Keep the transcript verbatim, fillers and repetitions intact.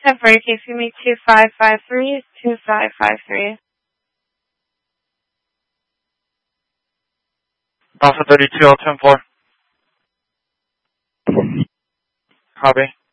ten four, case for me two five five three, two five five three. Alpha thirty-two, L ten four. Copy.